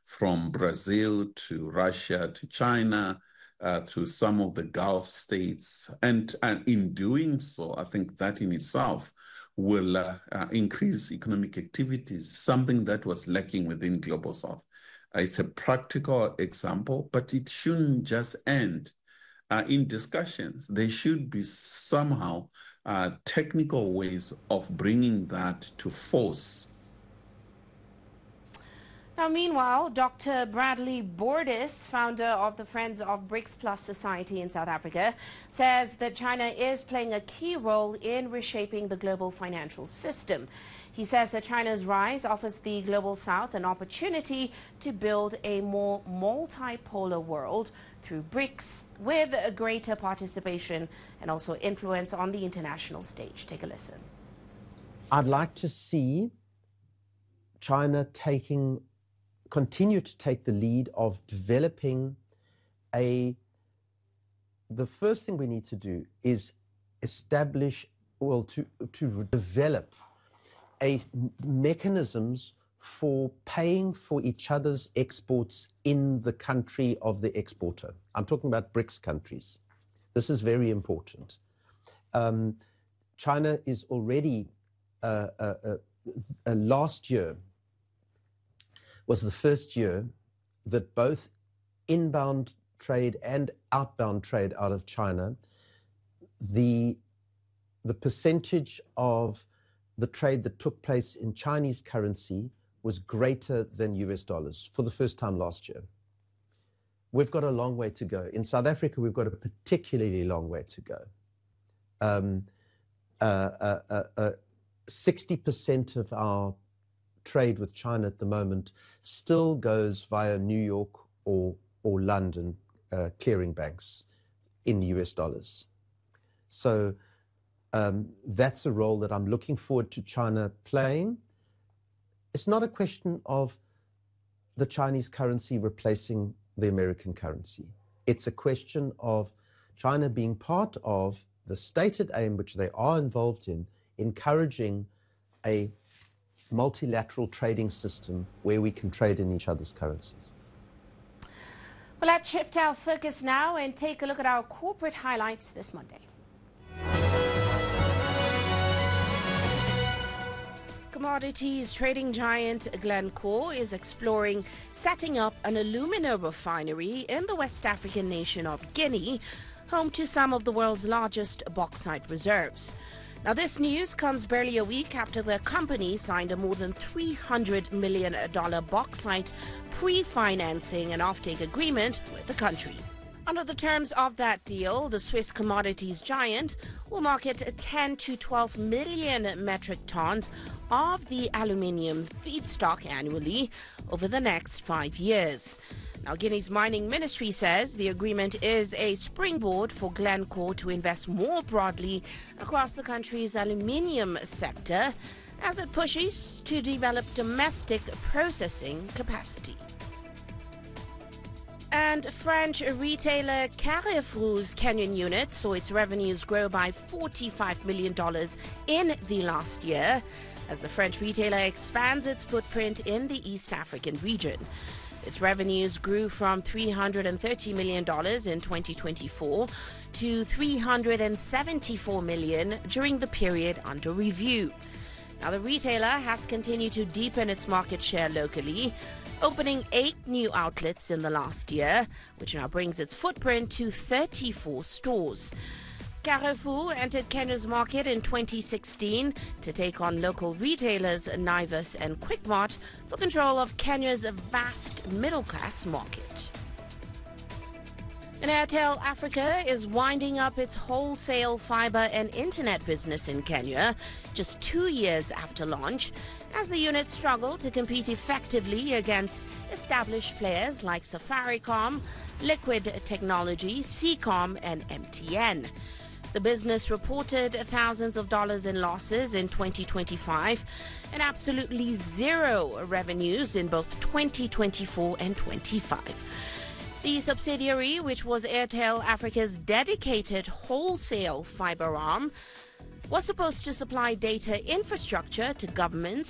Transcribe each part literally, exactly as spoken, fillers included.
from Brazil to Russia to China uh, to some of the Gulf states. And, and in doing so, I think that in itself will uh, uh, increase economic activities, something that was lacking within Global South. Uh, it's a practical example, but it shouldn't just end uh, in discussions. There should be somehow uh, technical ways of bringing that to force. Now, meanwhile, Doctor Bradley Bordis, founder of the Friends of BRICS Plus Society in South Africa, says that China is playing a key role in reshaping the global financial system. He says that China's rise offers the Global South an opportunity to build a more multipolar world through BRICS with a greater participation and also influence on the international stage. Take a listen. I'd like to see China taking continue to take the lead of developing a, the first thing we need to do is establish, well, to, to develop a mechanisms for paying for each other's exports in the country of the exporter. I'm talking about BRICS countries. This is very important. Um, China is already, uh, uh, uh, uh, last year, was the first year that both inbound trade and outbound trade out of China, the, the percentage of the trade that took place in Chinese currency was greater than U S dollars for the first time last year. We've got a long way to go. In South Africa, we've got a particularly long way to go. Um, uh, uh, uh, uh, sixty percent of our trade with China at the moment still goes via New York or, or London uh, clearing banks in U S dollars. So um, that's a role that I'm looking forward to China playing. It's not a question of the Chinese currency replacing the American currency. It's a question of China being part of the stated aim, which they are involved in, encouraging a multilateral trading system where we can trade in each other's currencies. Well, let's shift our focus now and take a look at our corporate highlights this Monday. Commodities trading giant Glencore is exploring setting up an alumina refinery in the West African nation of Guinea, home to some of the world's largest bauxite reserves. Now, this news comes barely a week after the company signed a more than three hundred million dollars bauxite pre-financing and offtake agreement with the country. Under the terms of that deal, the Swiss commodities giant will market ten to twelve million metric tons of the aluminium feedstock annually over the next five years. Now, Guinea's mining ministry says the agreement is a springboard for Glencore to invest more broadly across the country's aluminium sector as it pushes to develop domestic processing capacity. And French retailer Carrefour's Kenyan unit saw its revenues grow by forty-five million dollars in the last year as the French retailer expands its footprint in the East African region. Its revenues grew from three hundred thirty million dollars in twenty twenty-four to three hundred seventy-four million dollars during the period under review. Now, the retailer has continued to deepen its market share locally, opening eight new outlets in the last year, which now brings its footprint to thirty-four stores. Carrefour entered Kenya's market in twenty sixteen to take on local retailers Naivas and Quickmart for control of Kenya's vast middle-class market. And Airtel Africa is winding up its wholesale fiber and internet business in Kenya just two years after launch, as the unit struggled to compete effectively against established players like Safaricom, Liquid Technology, Seacom, and M T N. The business reported thousands of dollars in losses in twenty twenty-five and absolutely zero revenues in both twenty twenty-four and twenty-five. The subsidiary, which was Airtel Africa's dedicated wholesale fiber arm, was supposed to supply data infrastructure to governments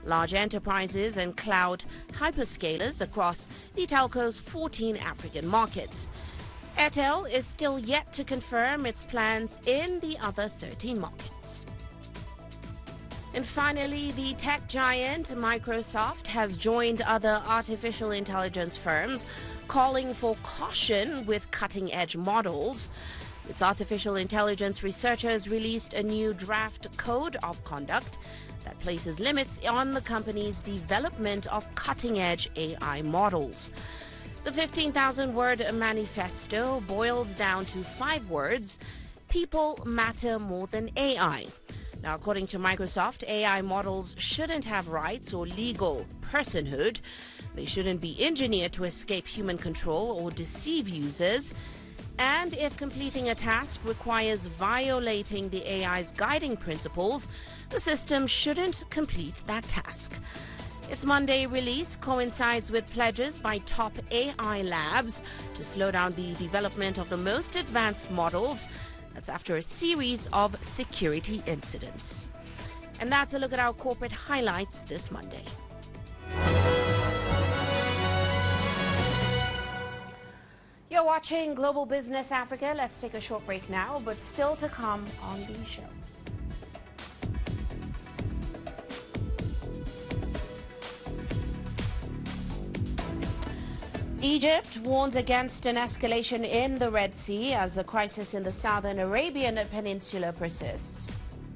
large enterprises and cloud hyperscalers across the telco's fourteen African markets. Airtel is still yet to confirm its plans in the other thirteen markets. And finally, the tech giant Microsoft has joined other artificial intelligence firms calling for caution with cutting-edge models. Its artificial intelligence researchers released a new draft code of conduct that places limits on the company's development of cutting-edge A I models. The fifteen thousand word manifesto boils down to five words: people matter more than A I. Now, according to Microsoft, A I models shouldn't have rights or legal personhood. They shouldn't be engineered to escape human control or deceive users. And if completing a task requires violating the A I's guiding principles, the system shouldn't complete that task. Its Monday release coincides with pledges by top A I labs to slow down the development of the most advanced models. That's after a series of security incidents. And that's a look at our corporate highlights this Monday. You're watching Global Business Africa. Let's take a short break now, but still to come on the show. Egypt warns against an escalation in the Red Sea as the crisis in the southern Arabian Peninsula persists.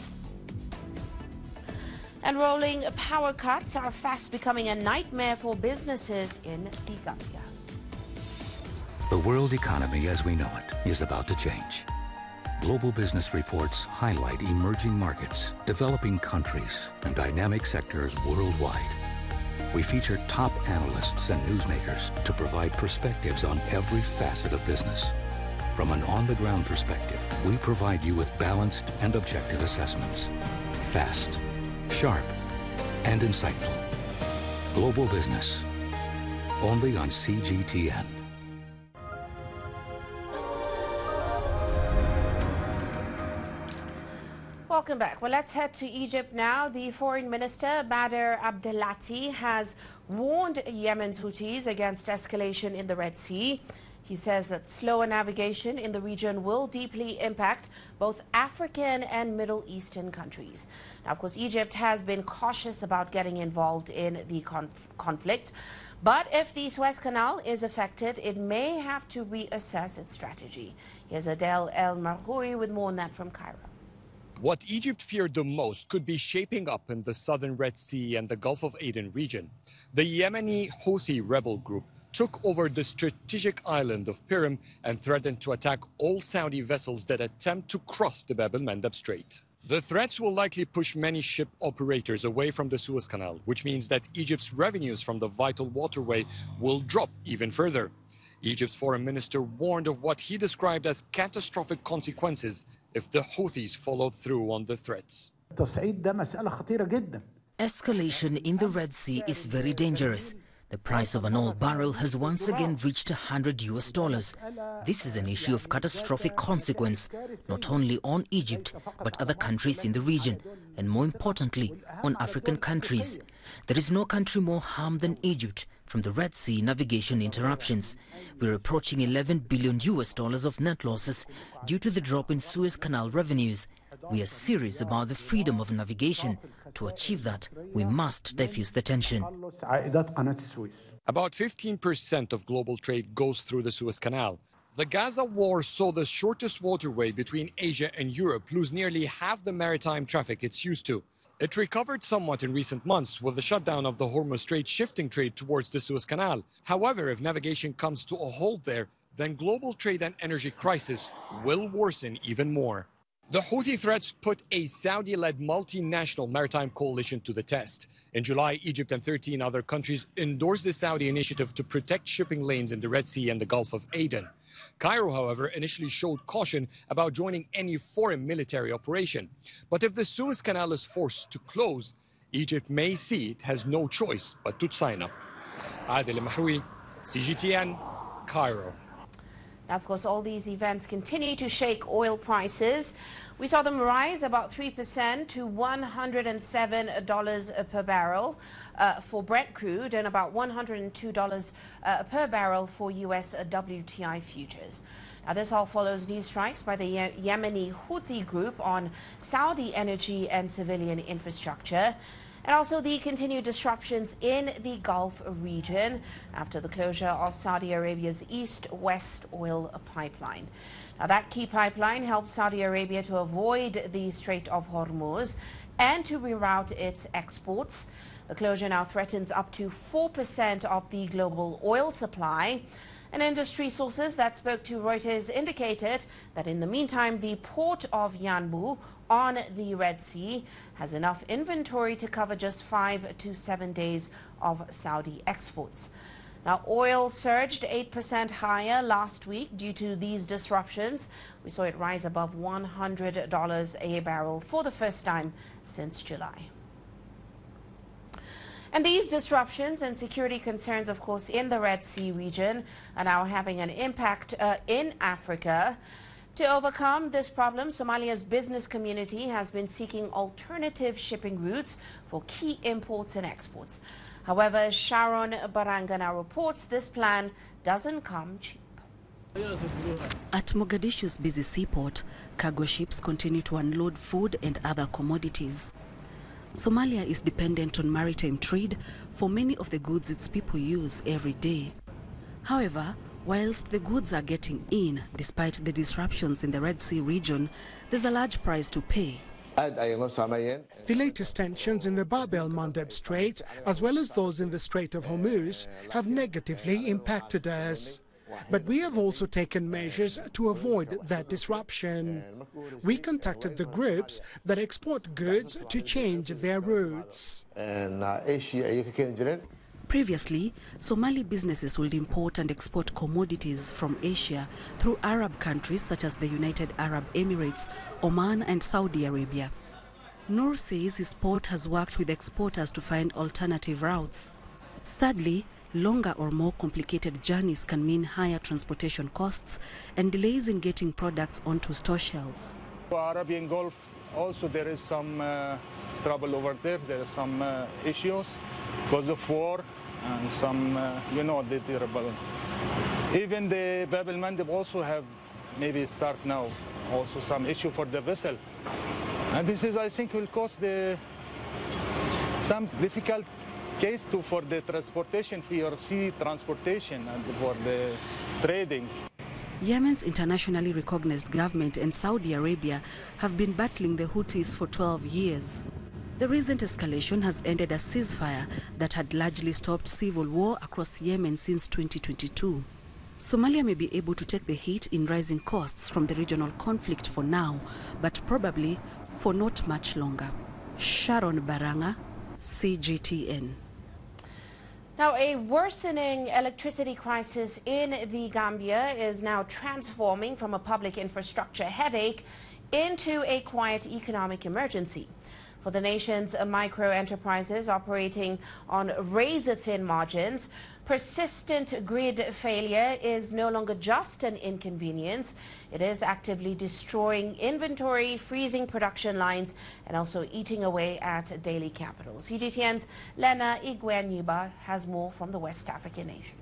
And rolling power cuts are fast becoming a nightmare for businesses in the Gambia. The world economy as we know it is about to change. Global business reports highlight emerging markets, developing countries, and dynamic sectors worldwide. We feature top analysts and newsmakers to provide perspectives on every facet of business. From an on-the-ground perspective, we provide you with balanced and objective assessments. Fast, sharp, and insightful. Global Business, only on C G T N. Welcome back. Well, let's head to Egypt now. The Foreign Minister, Badr Abdelati, has warned Yemen's Houthis against escalation in the Red Sea. He says that slower navigation in the region will deeply impact both African and Middle Eastern countries. Now, of course, Egypt has been cautious about getting involved in the conf conflict. But if the Suez Canal is affected, it may have to reassess its strategy. Here's Adel El Marhoui with more on that from Cairo. What Egypt feared the most could be shaping up in the southern Red Sea and the Gulf of Aden region. The Yemeni Houthi rebel group took over the strategic island of Pirim and threatened to attack all Saudi vessels that attempt to cross the Bab el-Mandeb Strait. The threats will likely push many ship operators away from the Suez Canal, which means that Egypt's revenues from the vital waterway will drop even further. Egypt's foreign minister warned of what he described as catastrophic consequences if the Houthis followed through on the threats. Escalation in the Red Sea is very dangerous. The price of an oil barrel has once again reached one hundred U S dollars. This is an issue of catastrophic consequence, not only on Egypt, but other countries in the region, and more importantly, on African countries. There is no country more harmed than Egypt from the Red Sea navigation interruptions. We're approaching eleven billion U S dollars of net losses due to the drop in Suez Canal revenues. We are serious about the freedom of navigation. To achieve that, we must diffuse the tension. About fifteen percent of global trade goes through the Suez Canal. The Gaza war saw the shortest waterway between Asia and Europe lose nearly half the maritime traffic it's used to. It recovered somewhat in recent months with the shutdown of the Hormuz Strait, shifting trade towards the Suez Canal. However, if navigation comes to a halt there, then global trade and energy crisis will worsen even more. The Houthi threats put a Saudi-led multinational maritime coalition to the test. In July, Egypt and thirteen other countries endorsed the Saudi initiative to protect shipping lanes in the Red Sea and the Gulf of Aden. Cairo, however, initially showed caution about joining any foreign military operation. But if the Suez Canal is forced to close, Egypt may see it has no choice but to sign up. Adel Mahroui, C G T N, Cairo. Of course, all these events continue to shake oil prices. We saw them rise about three percent to one hundred seven dollars per barrel uh, for Brent crude and about one hundred two dollars uh, per barrel for U S W T I futures. Now, this all follows news strikes by the Ye Yemeni Houthi group on Saudi energy and civilian infrastructure, and also the continued disruptions in the Gulf region after the closure of Saudi Arabia's east-west oil pipeline. Now, that key pipeline helps Saudi Arabia to avoid the Strait of Hormuz and to reroute its exports. The closure now threatens up to four percent of the global oil supply. And industry sources that spoke to Reuters indicated that in the meantime, the port of Yanbu on the Red Sea has enough inventory to cover just five to seven days of Saudi exports. Now, oil surged eight percent higher last week due to these disruptions. We saw it rise above one hundred dollars a barrel for the first time since July. And these disruptions and security concerns, of course, in the Red Sea region are now having an impact uh, in Africa. To overcome this problem, Somalia's business community has been seeking alternative shipping routes for key imports and exports. However, Sharon Baranga now reports this plan doesn't come cheap. At Mogadishu's busy seaport, cargo ships continue to unload food and other commodities. Somalia is dependent on maritime trade for many of the goods its people use every day. However, whilst the goods are getting in, despite the disruptions in the Red Sea region, there's a large price to pay. The latest tensions in the Bab el-Mandeb Strait, as well as those in the Strait of Hormuz, have negatively impacted us. But we have also taken measures to avoid that disruption. We contacted the groups that export goods to change their routes. Previously, Somali businesses would import and export commodities from Asia through Arab countries such as the United Arab Emirates, Oman and Saudi Arabia. Noor says his port has worked with exporters to find alternative routes. Sadly, longer or more complicated journeys can mean higher transportation costs and delays in getting products onto store shelves. Arabian Gulf, also there is some uh, trouble over there. There are some uh, issues because of war and some, uh, you know, the terrible. Even the Bab el-Mandeb also have maybe start now also some issue for the vessel. And this is, I think, will cause the some difficult case to for the transportation fee or sea transportation and for the trading. Yemen's internationally recognized government and Saudi Arabia have been battling the Houthis for twelve years. The recent escalation has ended a ceasefire that had largely stopped civil war across Yemen since twenty twenty-two. Somalia may be able to take the hit in rising costs from the regional conflict for now, but probably for not much longer. Sharon Baranga, C G T N. Now, a worsening electricity crisis in the Gambia is now transforming from a public infrastructure headache into a quiet economic emergency. For the nation's micro enterprises operating on razor-thin margins, persistent grid failure is no longer just an inconvenience. It is actively destroying inventory, freezing production lines, and also eating away at daily capital. C G T N's Lena Igwenyuba has more from the West African nation.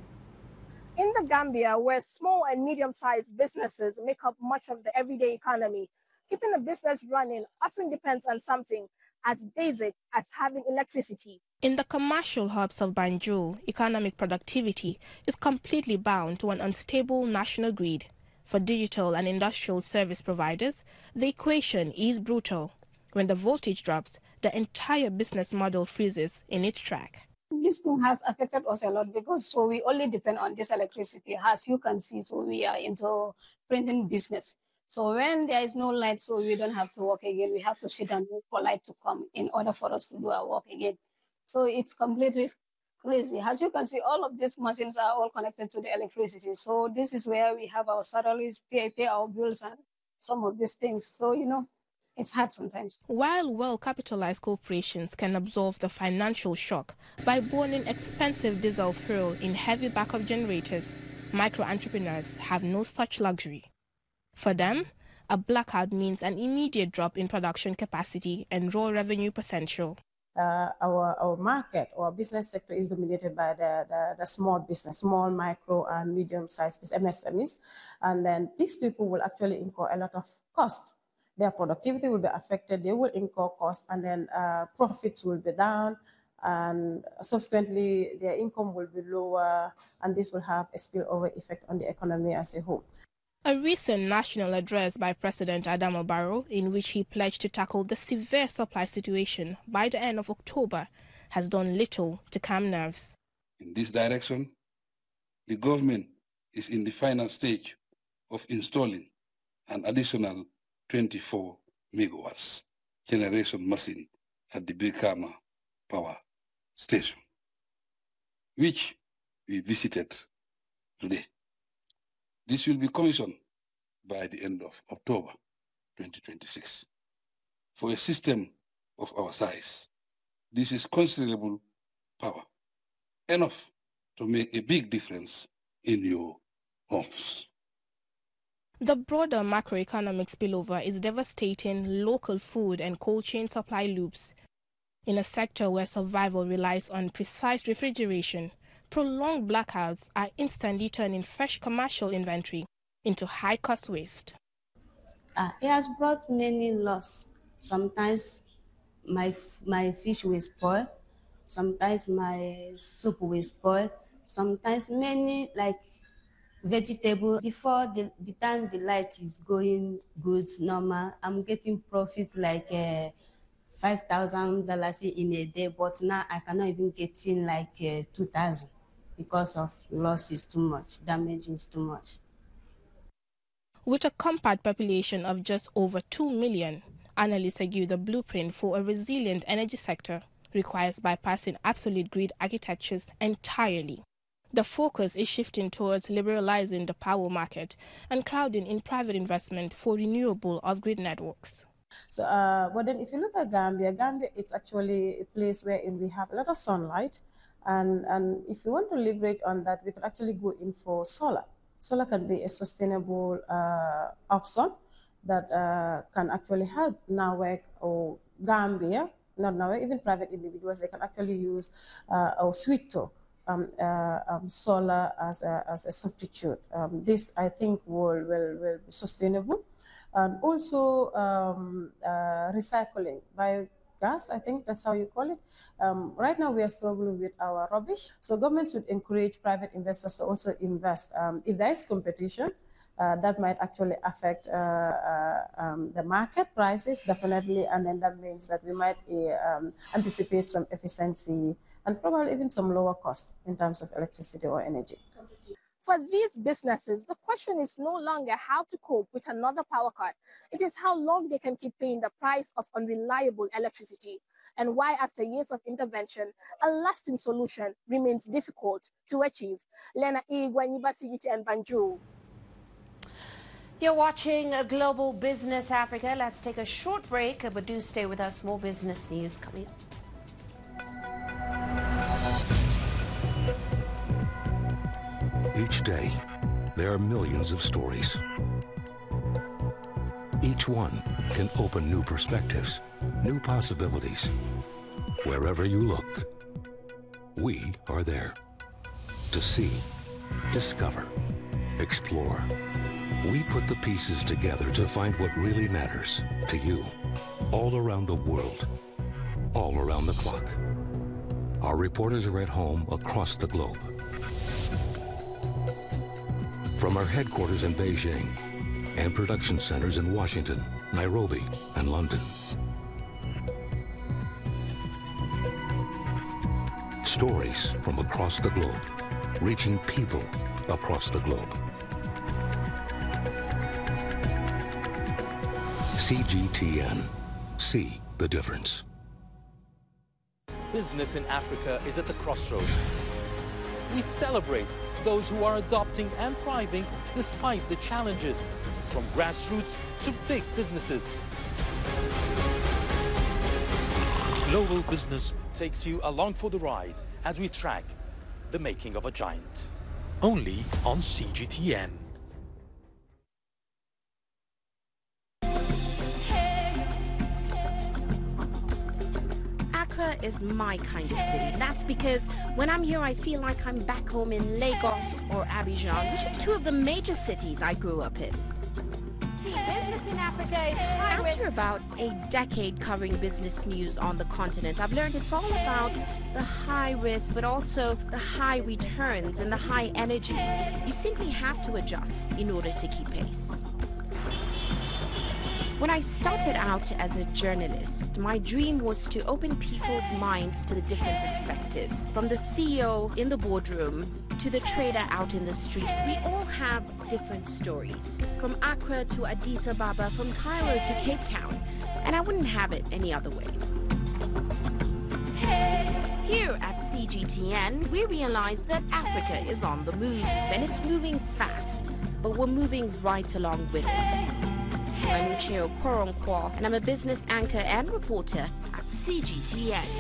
In the Gambia, where small and medium-sized businesses make up much of the everyday economy, keeping a business running often depends on something as basic as having electricity. In the commercial hubs of Banjul, economic productivity is completely bound to an unstable national grid. For digital and industrial service providers, the equation is brutal. When the voltage drops, the entire business model freezes in its track. This thing has affected us a lot because so we only depend on this electricity. As you can see, so we are into printing business. So when there is no light, so we don't have to work again. We have to sit and wait for light to come in order for us to do our work again. So it's completely crazy. As you can see, all of these machines are all connected to the electricity. So this is where we have our salaries, pay, pay our bills and some of these things. So, you know, it's hard sometimes. While well-capitalized corporations can absorb the financial shock by burning expensive diesel fuel in heavy backup generators, Micro-entrepreneurs have no such luxury. For them, a blackout means an immediate drop in production capacity and raw revenue potential. Uh, our, our market, our business sector is dominated by the, the, the small business, small, micro, and medium-sized M S M Es. And then these people will actually incur a lot of cost. Their productivity will be affected, they will incur cost, and then uh, profits will be down, and subsequently their income will be lower, and this will have a spillover effect on the economy as a whole. A recent national address by President Adama Barrow, in which he pledged to tackle the severe supply situation by the end of October, has done little to calm nerves. In this direction, the government is in the final stage of installing an additional twenty-four megawatts generation machine at the Brikama Power Station, which we visited today. This will be commissioned by the end of October twenty twenty-six. For a system of our size, this is considerable power, enough to make a big difference in your homes. The broader macroeconomic spillover is devastating local food and cold chain supply loops. In a sector where survival relies on precise refrigeration, prolonged blackouts are instantly turning fresh commercial inventory into high-cost waste. Uh, it has brought many loss. Sometimes my my fish will spoil, sometimes my soup will spoil, sometimes many like vegetable. Before the, the time the light is going good, normal, I'm getting profit like uh, five thousand dollars in a day, but now I cannot even get in like uh, two thousand because of loss is too much, damage is too much. With a compact population of just over two million, analysts argue the blueprint for a resilient energy sector requires bypassing obsolete grid architectures entirely. The focus is shifting towards liberalizing the power market and crowding in private investment for renewable off-grid networks. So, uh, but then if you look at Gambia, Gambia, it's actually a place wherein we have a lot of sunlight. And, and if you want to leverage on that, we could actually go in for solar. Solar can be a sustainable uh, option that uh, can actually help NAWEC or Gambia, not NAWEC, even private individuals, they can actually use uh, or switch to um, uh, um, solar as a, as a substitute. Um, this, I think, will, will, will be sustainable. And also um, uh, recycling, biogas, I think that's how you call it. Um, right now we are struggling with our rubbish. So governments would encourage private investors to also invest. Um, if there is competition, uh, that might actually affect uh, uh, um, the market prices, definitely. And then that means that we might uh, um, anticipate some efficiency and probably even some lower cost in terms of electricity or energy. For these businesses, the question is no longer how to cope with another power cut. It is how long they can keep paying the price of unreliable electricity, and why, after years of intervention, a lasting solution remains difficult to achieve. Lena Igwanyiba, C G T N Banjul. You're watching Global Business Africa. Let's take a short break, but do stay with us. More business news coming up. Each day, there are millions of stories. Each one can open new perspectives, new possibilities. Wherever you look, we are there to see, discover, explore. We put the pieces together to find what really matters to you, all around the world, all around the clock. Our reporters are at home across the globe. From our headquarters in Beijing and production centers in Washington, Nairobi, and London. Stories from across the globe, reaching people across the globe. C G T N. See the difference. Business in Africa is at the crossroads. We celebrate those who are adopting and thriving despite the challenges, from grassroots to big businesses. Global Business takes you along for the ride as we track the making of a giant. only on C G T N. Accra is my kind of city. That's because when I'm here, I feel like I'm back home in Lagos or Abidjan, which are two of the major cities I grew up in. See, business in Africa is high risk. After about a decade covering business news on the continent, I've learned it's all about the high risk, but also the high returns and the high energy. You simply have to adjust in order to keep pace. When I started out as a journalist, my dream was to open people's minds to the different perspectives. From the C E O in the boardroom to the trader out in the street, we all have different stories. From Accra to Addis Ababa, from Cairo to Cape Town. And I wouldn't have it any other way. Here at C G T N, we realize that Africa is on the move, and it's moving fast, but we're moving right along with it. I'm Ucheo Koronkwo, and I'm a business anchor and reporter at C G T N.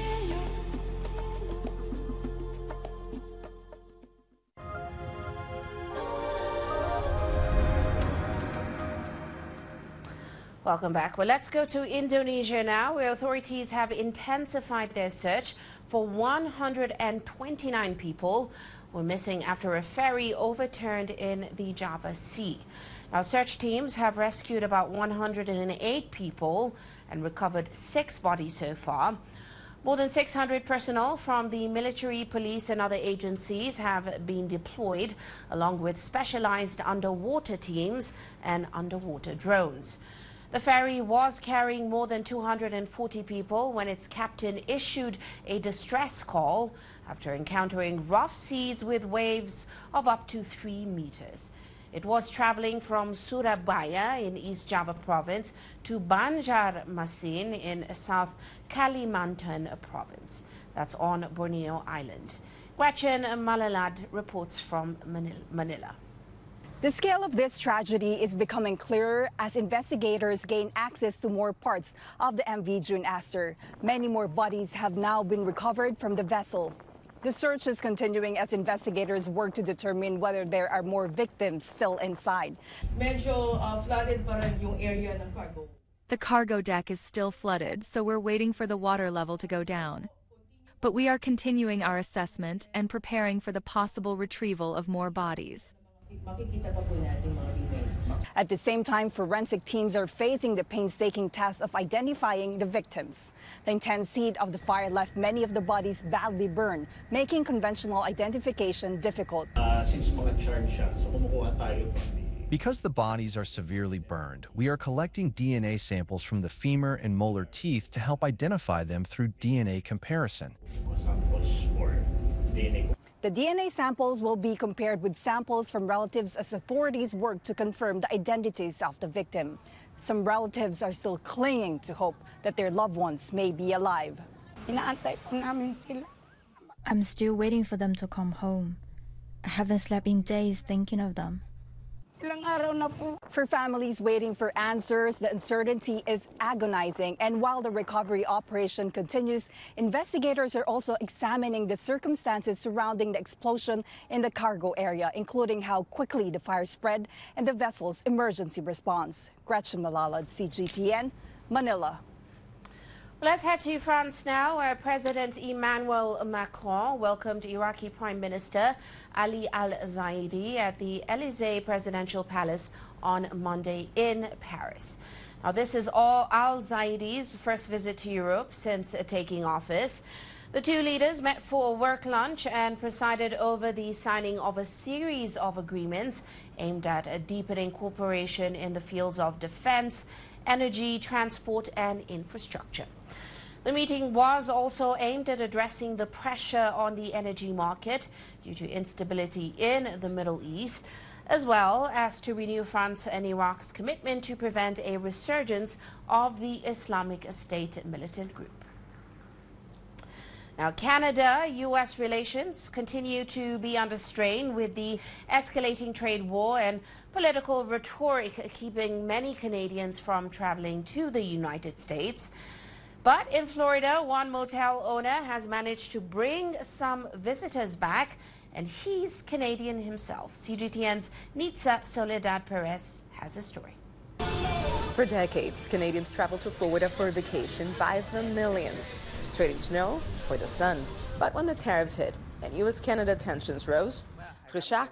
Welcome back. Well, let's go to Indonesia now, where authorities have intensified their search for one hundred twenty-nine people who were missing after a ferry overturned in the Java Sea. Now, search teams have rescued about one hundred eight people and recovered six bodies so far. More than six hundred personnel from the military, police and other agencies have been deployed, along with specialized underwater teams and underwater drones. The ferry was carrying more than two hundred forty people when its captain issued a distress call after encountering rough seas with waves of up to three meters. It was traveling from Surabaya in East Java province to Banjarmasin in South Kalimantan province. That's on Borneo Island. Gretchen Malalad reports from Manila. The scale of this tragedy is becoming clearer as investigators gain access to more parts of the M V June Astor. Many more bodies have now been recovered from the vessel. The search is continuing as investigators work to determine whether there are more victims still inside. Medyo uh, flooded pa rin yung area ng cargo. The cargo deck is still flooded, so we're waiting for the water level to go down. But we are continuing our assessment and preparing for the possible retrieval of more bodies. At the same time, forensic teams are facing the painstaking task of identifying the victims. The intense heat of the fire left many of the bodies badly burned, making conventional identification difficult. Uh, since mga-charge siya, so kumukuha tayo. Because the bodies are severely burned, we are collecting D N A samples from the femur and molar teeth to help identify them through D N A comparison. The D N A samples will be compared with samples from relatives as authorities work to confirm the identities of the victim. Some relatives are still clinging to hope that their loved ones may be alive. I'm still waiting for them to come home. I haven't slept in days thinking of them. For families waiting for answers, the uncertainty is agonizing. And while the recovery operation continues, investigators are also examining the circumstances surrounding the explosion in the cargo area, including how quickly the fire spread and the vessel's emergency response. Gretchen Malalad, C G T N, Manila. Let's head to France now, where President Emmanuel Macron welcomed Iraqi Prime Minister Ali al-Zaidi at the Élysée Presidential Palace on Monday in Paris. Now, this is all al-Zaidi's first visit to Europe since taking office. The two leaders met for a work lunch and presided over the signing of a series of agreements aimed at deepening cooperation in the fields of defense, energy, transport and infrastructure. The meeting was also aimed at addressing the pressure on the energy market due to instability in the Middle East, as well as to renew France and Iraq's commitment to prevent a resurgence of the Islamic State militant group. Now, Canada-U S relations continue to be under strain with the escalating trade war and political rhetoric keeping many Canadians from traveling to the United States. But in Florida, one motel owner has managed to bring some visitors back and he's Canadian himself. C G T N's Nitza Soledad Perez has a story. For decades, Canadians travel to Florida for a vacation by the millions, trading snow for the sun. But when the tariffs hit and U S Canada tensions rose, Richard